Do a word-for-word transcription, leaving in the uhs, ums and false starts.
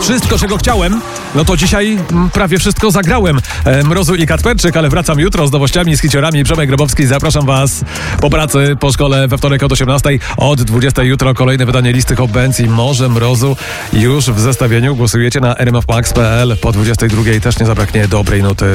wszystko, czego chciałem, no to dzisiaj m, prawie wszystko zagrałem. E, Mrozu i Kacperczyk, ale wracam jutro z nowościami, z hiciorami. Przemek Grabowski, zapraszam was po pracy, po szkole we wtorek od osiemnastej, od dwudziestej jutro kolejne wydanie listy Hot Bands i Morze Mrozu już w zestawieniu. Głosujecie na r m f max kropka p l. Po dwudziestej drugiej też nie zabraknie dobrej nuty.